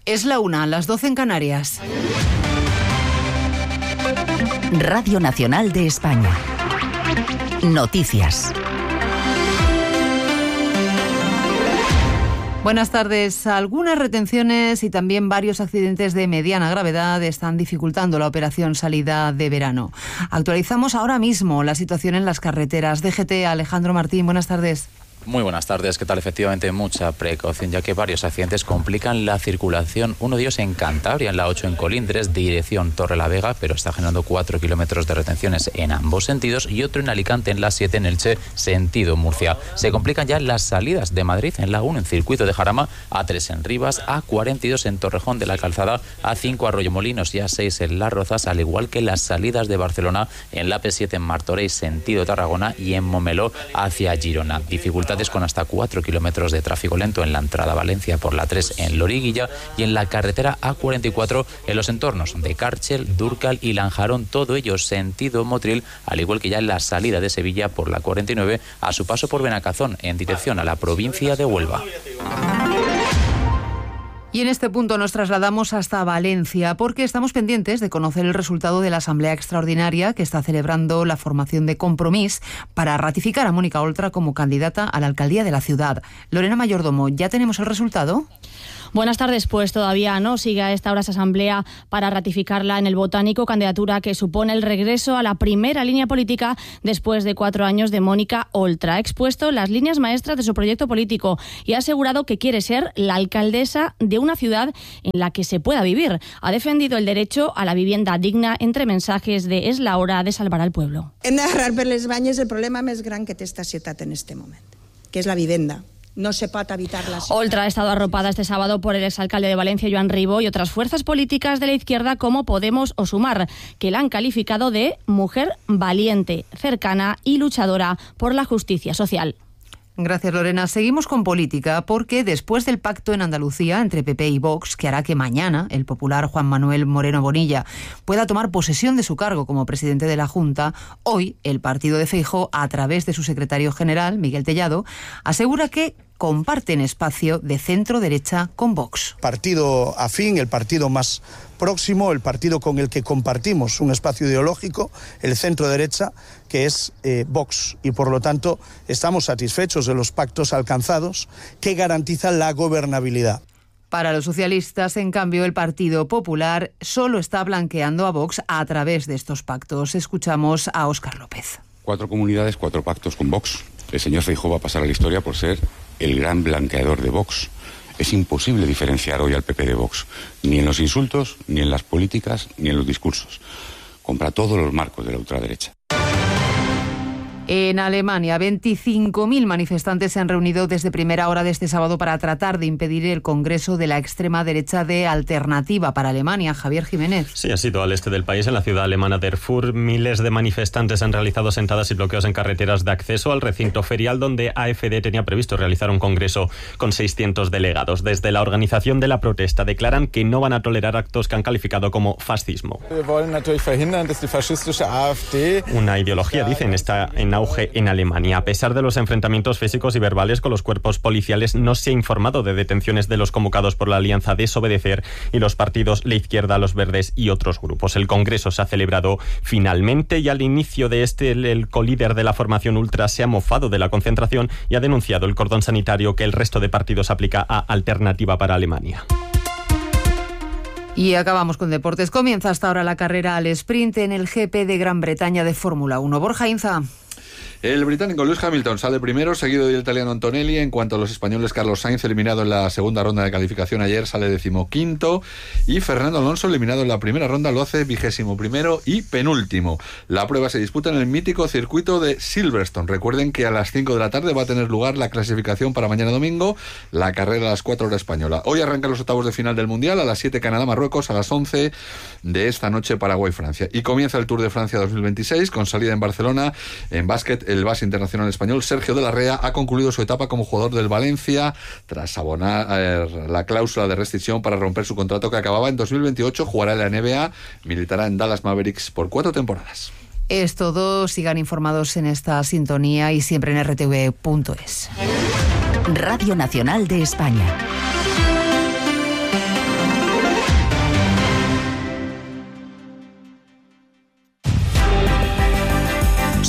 Es la 1, las 12 en Canarias. Radio Nacional de España. Noticias. Buenas tardes. Algunas retenciones y también varios accidentes de mediana gravedad están dificultando la operación salida de verano. Actualizamos ahora mismo la situación en las carreteras. DGT, Alejandro Martín, buenas tardes. Muy buenas tardes. ¿Qué tal? Efectivamente, mucha precaución, ya que varios accidentes complican la circulación. Uno de ellos en Cantabria, en la 8 en Colindres, dirección Torrelavega, pero está generando 4 kilómetros de retenciones en ambos sentidos, y otro en Alicante, en la 7 en Elche, sentido Murcia. Se complican ya las salidas de Madrid en la 1 en Circuito de Jarama, A3 en Rivas, A42 en Torrejón de la Calzada, A5 Arroyomolinos y A6 en Las Rozas, al igual que las salidas de Barcelona en la P7 en Martorell, sentido Tarragona, y en Momeló hacia Girona. Dificultades con hasta 4 kilómetros de tráfico lento en la entrada a Valencia por la 3 en Loriguilla, y en la carretera A44 en los entornos de Cárchel, Dúrcal y Lanjarón, todo ello sentido Motril, al igual que ya en la salida de Sevilla por la 49 a su paso por Benacazón en dirección a la provincia de Huelva. Y en este punto nos trasladamos hasta Valencia porque estamos pendientes de conocer el resultado de la Asamblea Extraordinaria que está celebrando la formación de Compromís para ratificar a Mónica Oltra como candidata a la alcaldía de la ciudad. Lorena Mayordomo, ¿ya tenemos el resultado? Buenas tardes, pues todavía no. Sigue a esta hora esa asamblea para ratificarla en el Botánico, candidatura que supone el regreso a la primera línea política después de 4 años de Mónica Oltra. Ha expuesto las líneas maestras de su proyecto político y ha asegurado que quiere ser la alcaldesa de una ciudad en la que se pueda vivir. Ha defendido el derecho a la vivienda digna entre mensajes de "és la hora de salvar al pueblo". Hem d'agarrar per les banyes el problema més gran que té esta ciutat en este moment, que és la vivenda. No se puede evitar la ciudad. Oltra ha estado arropada este sábado por el exalcalde de Valencia, Joan Ribó, y otras fuerzas políticas de la izquierda como Podemos o Sumar, que la han calificado de mujer valiente, cercana y luchadora por la justicia social. Gracias, Lorena. Seguimos con política porque después del pacto en Andalucía entre PP y Vox, que hará que mañana el popular Juan Manuel Moreno Bonilla pueda tomar posesión de su cargo como presidente de la Junta, hoy el partido de Feijóo, a través de su secretario general, Miguel Tellado, asegura que comparten espacio de centro-derecha con Vox. Partido afín, el partido más próximo, el partido con el que compartimos un espacio ideológico, el centro-derecha, que es Vox. Y por lo tanto estamos satisfechos de los pactos alcanzados que garantizan la gobernabilidad. Para los socialistas, en cambio, el Partido Popular solo está blanqueando a Vox a través de estos pactos. Escuchamos a Óscar López. 4 comunidades, 4 pactos con Vox. El señor Feijóo va a pasar a la historia por ser el gran blanqueador de Vox. Es imposible diferenciar hoy al PP de Vox, ni en los insultos, ni en las políticas, ni en los discursos. Compra todos los marcos de la ultraderecha. En Alemania, 25.000 manifestantes se han reunido desde primera hora de este sábado para tratar de impedir el congreso de la extrema derecha de Alternativa para Alemania. Javier Jiménez. Sí, ha sido al este del país, en la ciudad alemana de Erfurt. Miles de manifestantes han realizado sentadas y bloqueos en carreteras de acceso al recinto ferial, donde AfD tenía previsto realizar un congreso con 600 delegados. Desde la organización de la protesta declaran que no van a tolerar actos que han calificado como fascismo. Una ideología, dicen, está en auge en Alemania. A pesar de los enfrentamientos físicos y verbales con los cuerpos policiales, no se ha informado de detenciones de los convocados por la Alianza Desobedecer y los partidos La Izquierda, Los Verdes y otros grupos. El Congreso se ha celebrado finalmente y al inicio de el colíder de la formación ultra se ha mofado de la concentración y ha denunciado el cordón sanitario que el resto de partidos aplica a Alternativa para Alemania. Y acabamos con deportes. Comienza hasta ahora la carrera al sprint en el GP de Gran Bretaña de Fórmula 1. Borja Inza. El británico Lewis Hamilton sale primero, seguido del italiano Antonelli. En cuanto a los españoles, Carlos Sainz, eliminado en la segunda ronda de calificación ayer, sale 15º. Y Fernando Alonso, eliminado en la primera ronda, lo hace 21º y penúltimo. La prueba se disputa en el mítico circuito de Silverstone. Recuerden que a las 5 de la tarde va a tener lugar la clasificación para mañana domingo, la carrera a las 4 horas española. Hoy arrancan los octavos de final del Mundial, a las 7 Canadá-Marruecos, a las 11 de esta noche Paraguay-Francia. Y comienza el Tour de Francia 2026 con salida en Barcelona. En básquet, el base internacional español Sergio de la Rea ha concluido su etapa como jugador del Valencia tras abonar la cláusula de rescisión para romper su contrato que acababa en 2028. Jugará en la NBA, militará en Dallas Mavericks por 4 temporadas. Es todo. Sigan informados en esta sintonía y siempre en rtv.es. Radio Nacional de España.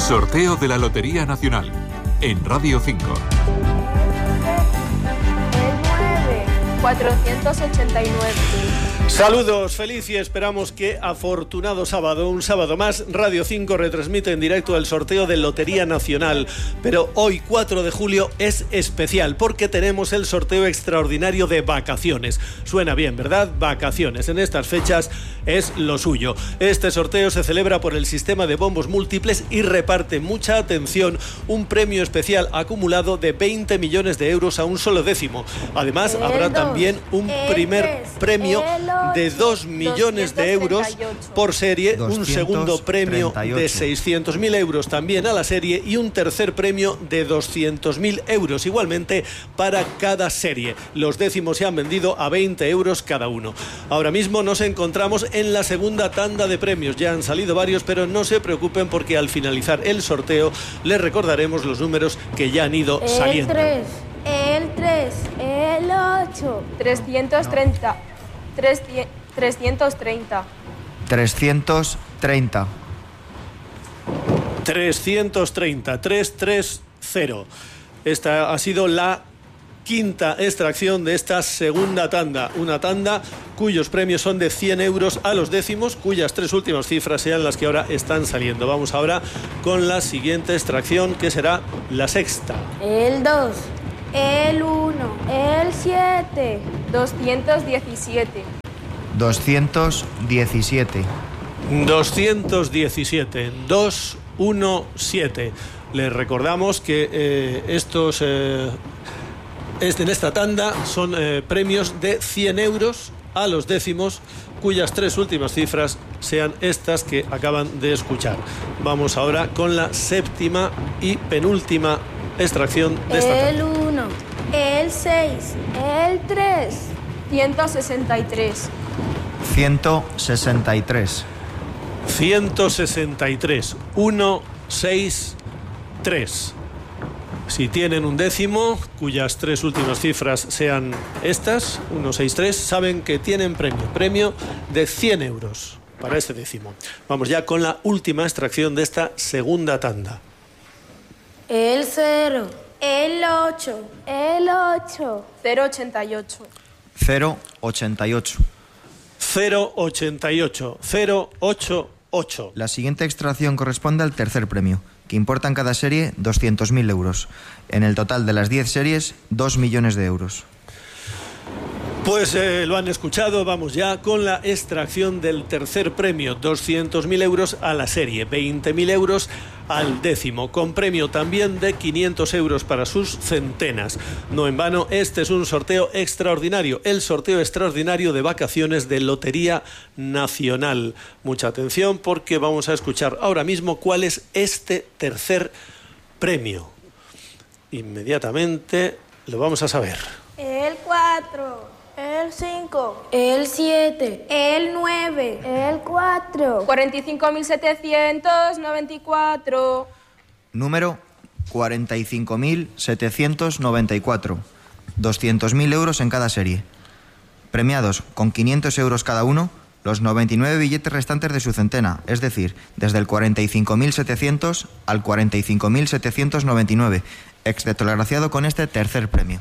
Sorteo de la Lotería Nacional en Radio 5. 489. Saludos, feliz y esperamos que afortunado sábado, un sábado más, Radio 5 retransmite en directo el sorteo de Lotería Nacional. Pero hoy, 4 de julio, es especial porque tenemos el sorteo extraordinario de vacaciones. Suena bien, ¿verdad? Vacaciones. En estas fechas es lo suyo. Este sorteo se celebra por el sistema de bombos múltiples y reparte, mucha atención, un premio especial acumulado de 20 millones de euros a un solo décimo. Además, habrá también un primer premio de 2 millones de euros por serie, un segundo premio de 600.000 euros también a la serie y un tercer premio de 200.000 euros igualmente para cada serie. Los décimos se han vendido a 20 euros cada uno. Ahora mismo nos encontramos en la segunda tanda de premios. Ya han salido varios, pero no se preocupen porque al finalizar el sorteo les recordaremos los números que ya han ido saliendo. El 3, el 8, 330. 330. 330. 330. Esta ha sido la quinta extracción de esta segunda tanda. Una tanda cuyos premios son de 100 euros a los décimos, cuyas 3 últimas cifras sean las que ahora están saliendo. Vamos ahora con la siguiente extracción, que será la sexta. El 2. El 1, el 7, 217. 217. 217. Les recordamos que en esta tanda son premios de 100 euros a los décimos, cuyas 3 últimas cifras sean estas que acaban de escuchar. Vamos ahora con la séptima y penúltima extracción de esta tanda. El 1, el 6, el 3, 163. 163. 163. 1, 6, 3. Si tienen un décimo cuyas 3 últimas cifras sean estas, 163, saben que tienen premio de 100 euros para ese décimo. Vamos ya con la última extracción de esta segunda tanda. El 0, el 8, el 8, 088. 088. 088. La siguiente extracción corresponde al tercer premio, que importa en cada serie 200.000 euros. En el total de las 10 series, 2 millones de euros. Pues lo han escuchado, vamos ya con la extracción del tercer premio, 200.000 euros a la serie, 20.000 euros al décimo, con premio también de 500 euros para sus centenas. No en vano, este es un sorteo extraordinario, el sorteo extraordinario de vacaciones de Lotería Nacional. Mucha atención porque vamos a escuchar ahora mismo cuál es este tercer premio. Inmediatamente lo vamos a saber. El 4. El 5, el 7, el 9, el 4, 45.794. Número 45.794. 200.000 euros en cada serie. Premiados con 500 euros cada uno, los 99 billetes restantes de su centena, es decir, desde el 45.700 al 45.799, excepto el agraciado con este tercer premio.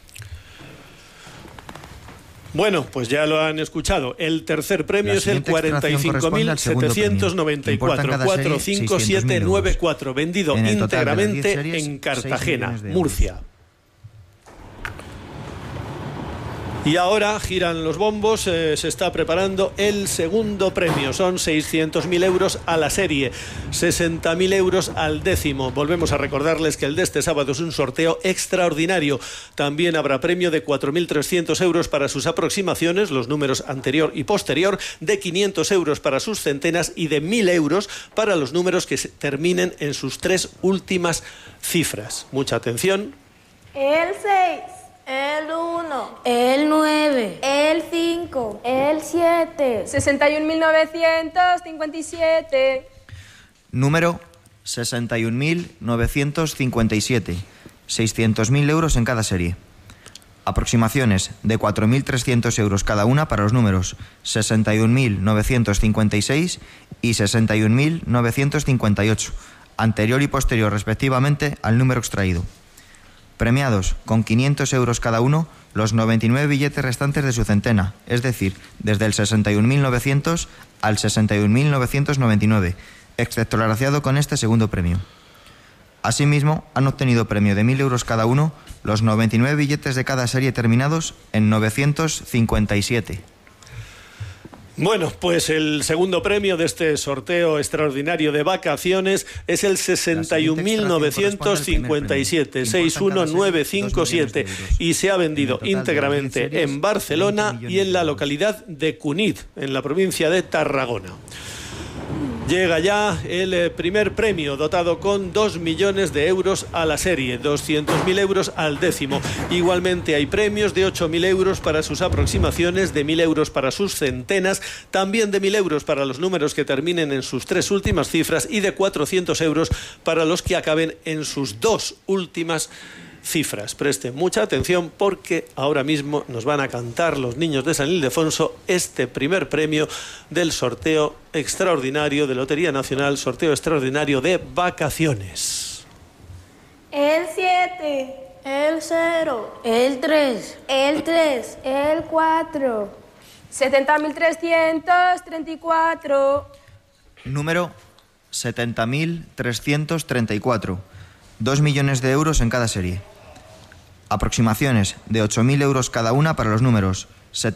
Bueno, pues ya lo han escuchado. El tercer premio es el 45.794, 45794, vendido íntegramente en Cartagena, Murcia. Y ahora giran los bombos, se está preparando el segundo premio. Son 600.000 euros a la serie, 60.000 euros al décimo. Volvemos a recordarles que el de este sábado es un sorteo extraordinario. También habrá premio de 4.300 euros para sus aproximaciones, los números anterior y posterior, de 500 euros para sus centenas y de 1.000 euros para los números que terminen en sus 3 últimas cifras. Mucha atención. El 6. El 1, el 9, el 5, el 7, 61.957. Número 61.957. 600.000 euros en cada serie. Aproximaciones de 4.300 euros cada una para los números 61.956 y 61.958. anterior y posterior respectivamente al número extraído. Premiados con 500 euros cada uno los 99 billetes restantes de su centena, es decir, desde el 61.900 al 61.999, excepto el agraciado con este segundo premio. Asimismo, han obtenido premio de 1.000 euros cada uno los 99 billetes de cada serie terminados en 957. Bueno, pues el segundo premio de este sorteo extraordinario de vacaciones es el 61.957, 61957, y se ha vendido íntegramente en Barcelona y en la localidad de Cunit, en la provincia de Tarragona. Llega ya el primer premio, dotado con 2 millones de euros a la serie, 200.000 euros al décimo. Igualmente hay premios de 8.000 euros para sus aproximaciones, de 1.000 euros para sus centenas, también de 1.000 euros para los números que terminen en sus 3 últimas cifras y de 400 euros para los que acaben en sus 2 últimas cifras. Presten mucha atención porque ahora mismo nos van a cantar los niños de San Ildefonso este primer premio del sorteo extraordinario de Lotería Nacional, sorteo extraordinario de vacaciones. El 7, el 0, el 3, el 3, el 4, 70.334. Número 70.334. 2 millones de euros en cada serie. Aproximaciones de 8.000 euros cada una para los números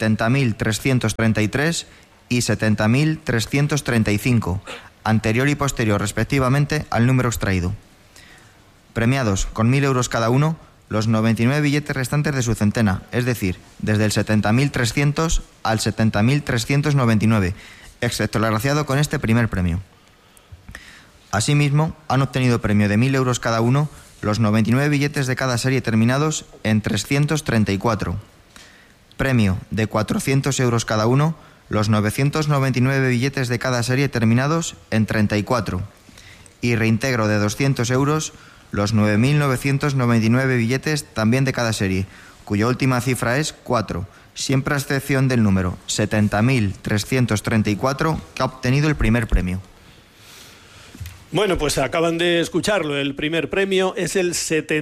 70.333 y 70.335, anterior y posterior respectivamente al número extraído. Premiados con 1.000 euros cada uno los 99 billetes restantes de su centena, es decir, desde el 70.300 al 70.399, excepto el agraciado con este primer premio. Asimismo, han obtenido premio de 1.000 euros cada uno los 99 billetes de cada serie terminados en 334. Premio de 400 euros cada uno los 999 billetes de cada serie terminados en 34. Y reintegro de 200 euros los 9.999 billetes también de cada serie, cuya última cifra es 4, siempre a excepción del número 70.334 que ha obtenido el primer premio. Bueno, pues acaban de escucharlo. El primer premio es el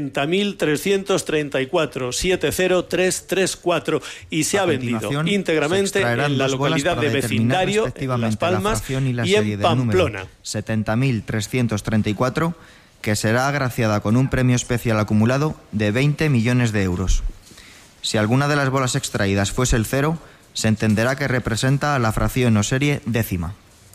70.334, 70334, y se ha vendido íntegramente en la localidad de Vecindario, en Las Palmas y en Pamplona. 70.334, que será agraciada con un premio especial acumulado de 20 millones de euros. Si alguna de las bolas extraídas fuese el 0, se entenderá que representa a la fracción o serie décima.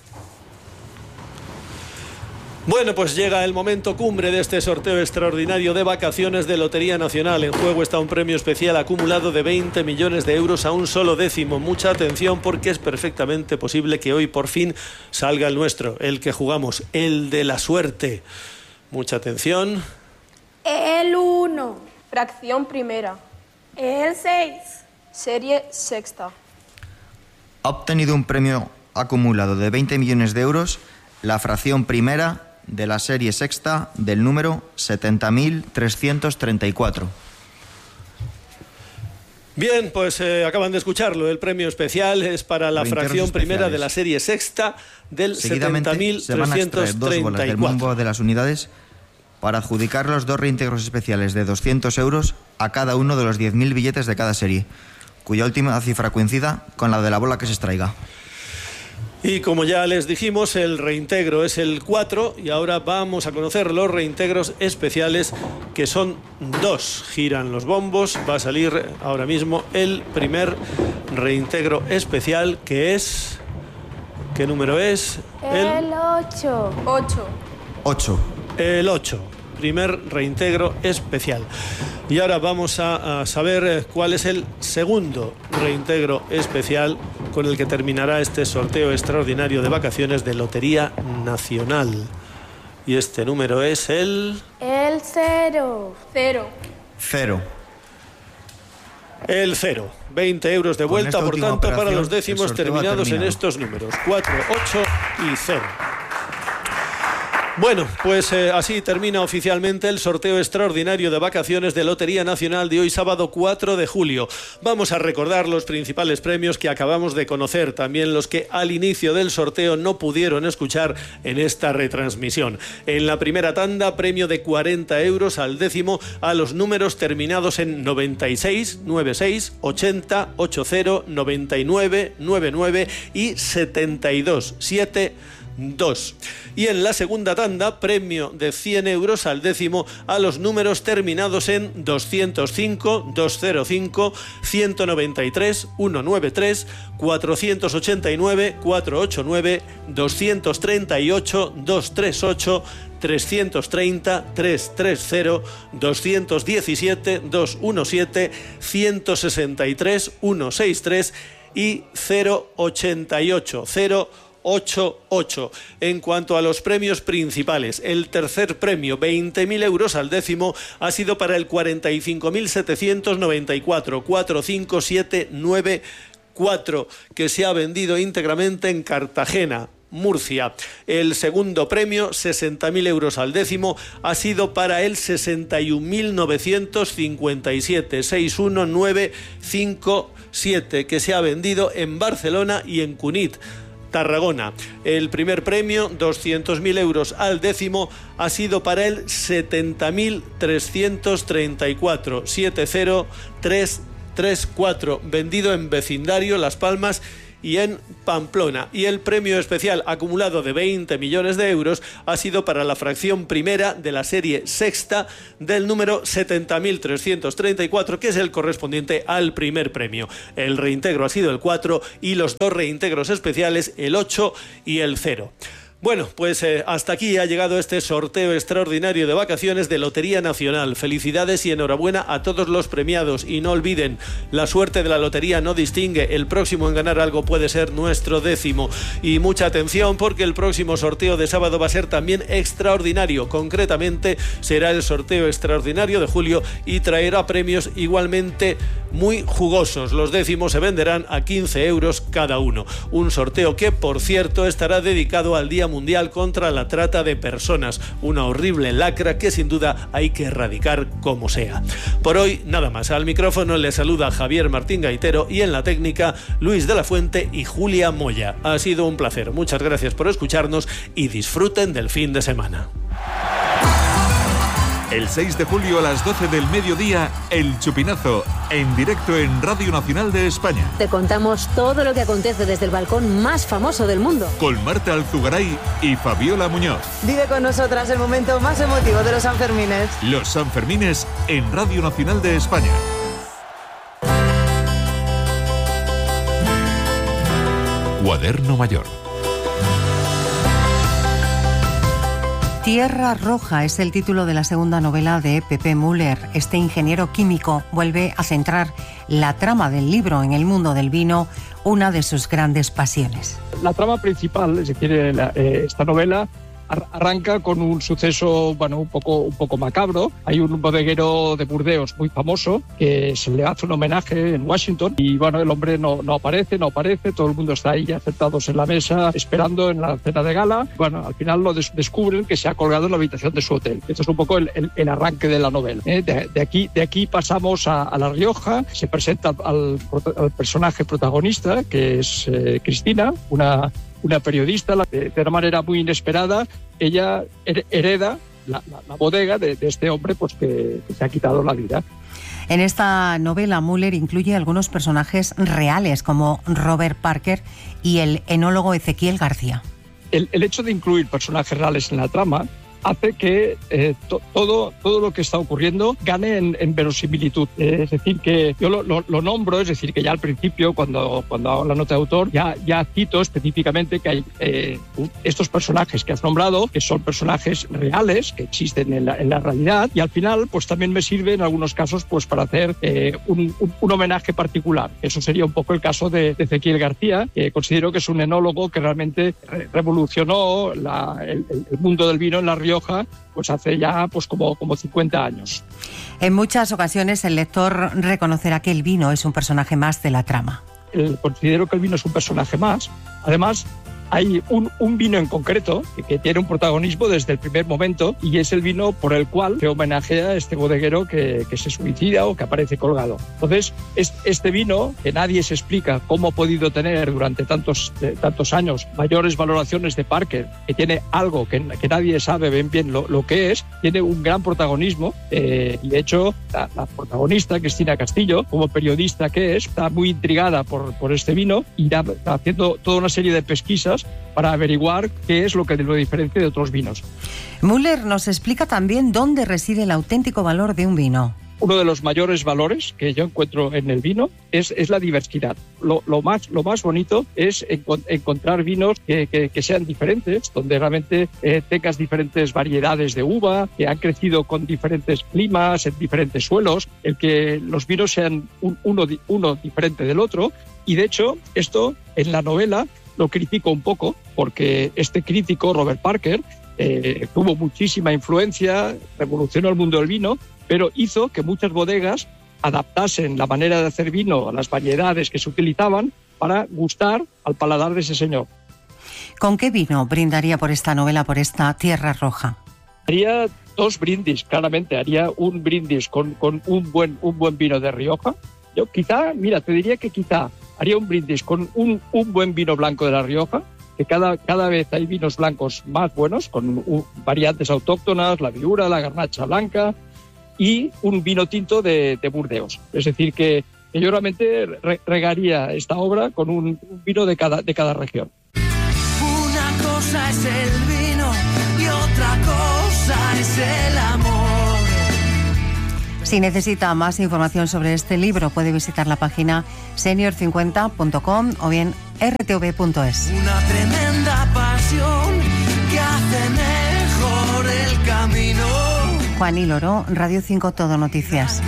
Bueno, pues llega el momento cumbre de este sorteo extraordinario de vacaciones de Lotería Nacional. En juego está un premio especial acumulado de 20 millones de euros a un solo décimo. Mucha atención porque es perfectamente posible que hoy por fin salga el nuestro, el que jugamos, el de la suerte. Mucha atención. El 1, fracción primera. El 6, serie sexta. Ha obtenido un premio acumulado de 20 millones de euros la fracción primera de la serie sexta del número 70.334. Bien, pues acaban de escucharlo. El premio especial es para la fracción primera de la serie sexta del 70.334. Se van a extraer 2 bolas del bombo de las unidades para adjudicar los 2 reintegros especiales de 200 euros a cada uno de los 10.000 billetes de cada serie, cuya última cifra coincida con la de la bola que se extraiga. Y como ya les dijimos, el reintegro es el 4 y ahora vamos a conocer los reintegros especiales, que son 2. Giran los bombos, va a salir ahora mismo el primer reintegro especial, que es... ¿Qué número es? El 8. 8. El 8. Primer reintegro especial. Y ahora vamos a saber cuál es el segundo reintegro especial con el que terminará este sorteo extraordinario de vacaciones de Lotería Nacional. Y este número es el... El 0. 0. 0. El 0. 20 euros de vuelta, por tanto, para los décimos terminados en estos números. 4, 8 y 0. Bueno, pues así termina oficialmente el sorteo extraordinario de vacaciones de Lotería Nacional de hoy sábado 4 de julio. Vamos a recordar los principales premios que acabamos de conocer, también los que al inicio del sorteo no pudieron escuchar en esta retransmisión. En la primera tanda, premio de 40 euros al décimo a los números terminados en 96, 96, 80, 80, 99, 99 y 72, 7, 2. Y en la segunda tanda, premio de 100 euros al décimo a los números terminados en 205, 205, 193, 193, 489, 489, 238, 238, 330, 330, 217, 217, 163, 163 y 088, 088. En cuanto a los premios principales, el tercer premio, 20.000 euros al décimo, ha sido para el 45.794, 45794, que se ha vendido íntegramente en Cartagena, Murcia. El segundo premio, 60.000 euros al décimo, ha sido para el 61.957, 61957, que se ha vendido en Barcelona y en Cunit, Tarragona. El primer premio, 200.000 euros al décimo, ha sido para el 70.334, 70334, vendido en vecindario Las Palmas y en Pamplona. Y el premio especial acumulado de 20 millones de euros ha sido para la fracción primera de la serie sexta del número 70.334, que es el correspondiente al primer premio. El reintegro ha sido el 4 y los dos reintegros especiales, el 8 y el 0. Bueno, pues hasta aquí ha llegado este sorteo extraordinario de vacaciones de Lotería Nacional. Felicidades y enhorabuena a todos los premiados. Y no olviden, la suerte de la lotería no distingue. El próximo en ganar algo puede ser nuestro décimo. Y mucha atención, porque el próximo sorteo de sábado va a ser también extraordinario. Concretamente, será el sorteo extraordinario de julio y traerá premios igualmente muy jugosos. Los décimos se venderán a 15 euros cada uno. Un sorteo que, por cierto, estará dedicado al Día Mundial contra la Trata de Personas, una horrible lacra que sin duda hay que erradicar como sea. Por hoy nada más. Al micrófono les saluda Javier Martín Gaitero y en la técnica Luis de la Fuente y Julia Moya. Ha sido un placer. Muchas gracias por escucharnos y disfruten del fin de semana. El 6 de julio a las 12 del mediodía, El Chupinazo, en directo en Radio Nacional de España. Te contamos todo lo que acontece desde el balcón más famoso del mundo. Con Marta Alzugaray y Fabiola Muñoz. Vive con nosotras el momento más emotivo de los Sanfermines. Los Sanfermines en Radio Nacional de España. Cuaderno Mayor. Tierra Roja es el título de la segunda novela de Pepe Müller. Este ingeniero químico vuelve a centrar la trama del libro en el mundo del vino, una de sus grandes pasiones. La trama principal, es decir, esta novela arranca con un suceso, un poco macabro. Hay un bodeguero de Burdeos muy famoso que se le hace un homenaje en Washington y el hombre no aparece, todo el mundo está ahí ya sentados en la mesa esperando en la cena de gala. Al final lo descubren que se ha colgado en la habitación de su hotel. Esto es un poco el arranque de la novela. De aquí pasamos a La Rioja. Se presenta al personaje protagonista, que es Cristina, una periodista. De una manera muy inesperada, ella hereda la bodega de este hombre que se ha quitado la vida. En esta novela, Müller incluye algunos personajes reales, como Robert Parker y el enólogo Ezequiel García. El hecho de incluir personajes reales en la trama hace que todo lo que está ocurriendo gane en verosimilitud. Es decir, que yo lo nombro, es decir, que ya al principio, cuando hago la nota de autor, ya cito específicamente que hay estos personajes que has nombrado, que son personajes reales, que existen en la realidad, y al final pues también me sirve en algunos casos pues para hacer un homenaje particular. Eso sería un poco el caso de Ezequiel García, que considero que es un enólogo que realmente revolucionó el mundo del vino en La Rioja, pues hace ya como 50 años. En muchas ocasiones el lector reconocerá que el vino es un personaje más de la trama. Considero que el vino es un personaje más. Además, hay un vino en concreto que tiene un protagonismo desde el primer momento, y es el vino por el cual se homenajea a este bodeguero que se suicida o que aparece colgado. Entonces, este vino, que nadie se explica cómo ha podido tener durante tantos años mayores valoraciones de Parker, que tiene algo que nadie sabe bien lo que es, tiene un gran protagonismo, y de hecho la protagonista, Cristina Castillo, como periodista que es, está muy intrigada por este vino y está haciendo toda una serie de pesquisas para averiguar qué es lo que lo diferencia de otros vinos. Müller nos explica también dónde reside el auténtico valor de un vino. Uno de los mayores valores que yo encuentro en el vino es la diversidad. Lo más bonito es encontrar vinos que sean diferentes, donde realmente tengas diferentes variedades de uva, que han crecido con diferentes climas, en diferentes suelos, el que los vinos sean uno diferente del otro. Y de hecho, esto en la novela lo critico un poco, porque este crítico, Robert Parker, tuvo muchísima influencia, revolucionó el mundo del vino, pero hizo que muchas bodegas adaptasen la manera de hacer vino a las variedades que se utilizaban para gustar al paladar de ese señor. ¿Con qué vino brindaría por esta novela, por esta Tierra Roja? Haría dos brindis, claramente. Haría un brindis con un buen vino de Rioja. Yo te diría que haría un brindis con un buen vino blanco de La Rioja, que cada vez hay vinos blancos más buenos, con variantes autóctonas, la Viura, la Garnacha blanca, y un vino tinto de Burdeos. Es decir, que yo realmente regaría esta obra con un vino de cada región. Una cosa es el vino y otra cosa es el amor. Si necesita más información sobre este libro, puede visitar la página senior50.com o bien rtv.es. Una tremenda pasión que hace mejor el camino. Juan y Loro, Radio 5 Todo Noticias.